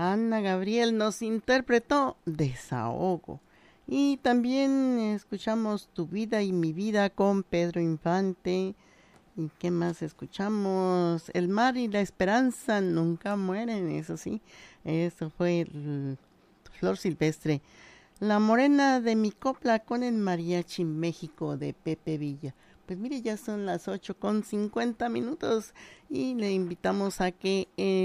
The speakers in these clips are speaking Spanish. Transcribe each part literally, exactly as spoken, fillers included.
Ana Gabriel nos interpretó Desahogo. Y también escuchamos Tu vida y mi vida con Pedro Infante. ¿Y qué más escuchamos? El mar y la esperanza nunca mueren, eso sí. Eso fue el Flor Silvestre. La morena de mi copla con el Mariachi México de Pepe Villa. Pues mire, ya son las ocho con cincuenta minutos y le invitamos a que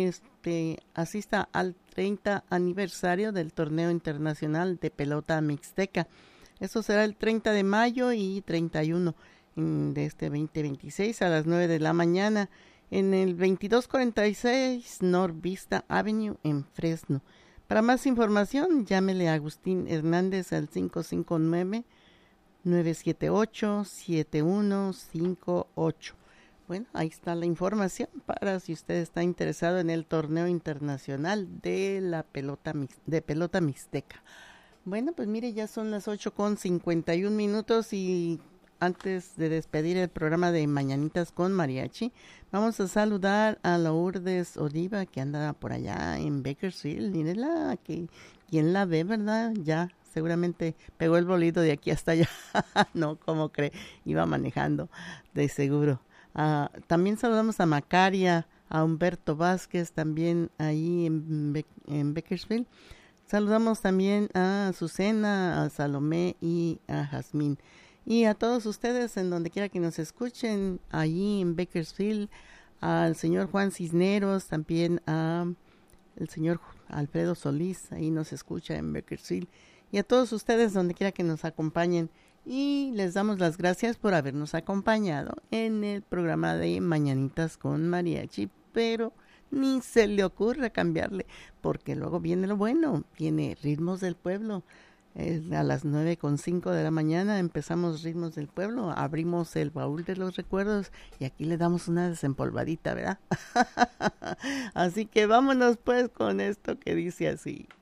este asista al treinta aniversario del Torneo Internacional de Pelota Mixteca. Eso será el treinta de mayo y treinta y uno de este veinte veintiséis a las nueve de la mañana en el veintidós cuarenta y seis North Vista Avenue en Fresno. Para más información, llámele a Agustín Hernández al cinco cinco nueve, nueve siete ocho, siete uno cinco ocho. Bueno, ahí está la información para si usted está interesado en el torneo internacional de la pelota de pelota mixteca. Bueno, pues mire, ya son las ocho con cincuenta y un minutos y antes de despedir el programa de Mañanitas con Mariachi, vamos a saludar a Lourdes Oliva, que anda por allá en Bakersfield. Mírela, que quién la ve, ¿verdad? Ya, seguramente pegó el bolito de aquí hasta allá. No, ¿cómo cree? Iba manejando, de seguro. Uh, también saludamos a Macaria, a Humberto Vázquez, también ahí en, Be- en Bakersfield. Saludamos también a Azucena, a Salomé y a Jazmín. Y a todos ustedes en donde quiera que nos escuchen, allí en Bakersfield, al señor Juan Cisneros, también a el señor Alfredo Solís, ahí nos escucha en Bakersfield, y a todos ustedes donde quiera que nos acompañen. Y les damos las gracias por habernos acompañado en el programa de Mañanitas con Mariachi, pero ni se le ocurra cambiarle, porque luego viene lo bueno, viene Ritmos del Pueblo. Es a las nueve con cinco de la mañana empezamos Ritmos del Pueblo, abrimos el baúl de los recuerdos y aquí le damos una desempolvadita, ¿verdad? Así que vámonos pues con esto que dice así.